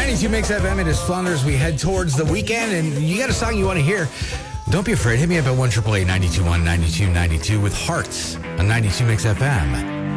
92 Mix FM. It is fun as we head towards the weekend, and you got a song you want to hear. Don't be afraid. Hit me up at 1-888-921-9292 with Hearts on 92 Mix FM.